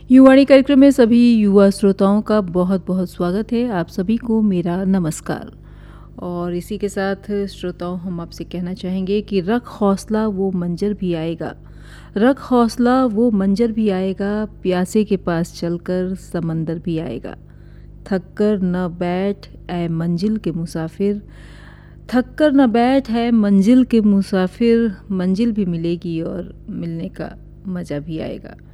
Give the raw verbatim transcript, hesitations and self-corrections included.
युवाणी कार्यक्रम में सभी युवा श्रोताओं का बहुत बहुत स्वागत है। आप सभी को मेरा नमस्कार। और इसी के साथ श्रोताओं, हम आपसे कहना चाहेंगे कि रख हौसला वो मंजर भी आएगा, रख हौसला वो मंजर भी आएगा, प्यासे के पास चलकर समंदर भी आएगा। थक कर न बैठ ऐ मंजिल के मुसाफिर, थक कर न बैठ है मंजिल के मुसाफिर, मंजिल भी मिलेगी और मिलने का मज़ा भी आएगा।